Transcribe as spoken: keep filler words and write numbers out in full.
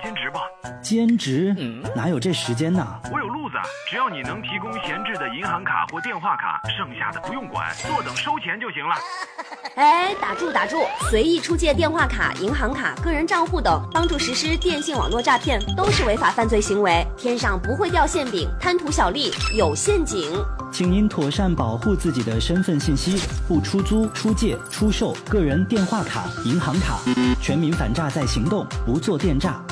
兼职吧。 兼职？哪有这时间呢？ 我有路子，只要你能提供闲置的银行卡或电话卡，剩下的不用管，坐等收钱就行了。 哎，打住打住！随意出借电话卡、银行卡、个人账户等，帮助实施电信网络诈骗，都是违法犯罪行为。天上不会掉馅饼，贪图小利有陷阱。 请您妥善保护自己的身份信息，不出租、出借、出售个人电话卡、银行卡。全民反诈在行动，不做电诈。